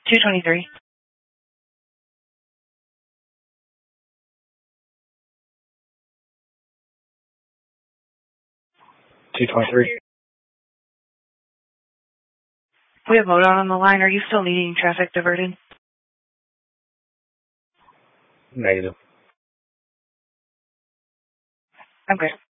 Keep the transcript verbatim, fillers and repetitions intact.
two twenty-three. two twenty-three. We have MoDOT on the line. Are you still needing traffic diverted? Negative. Okay.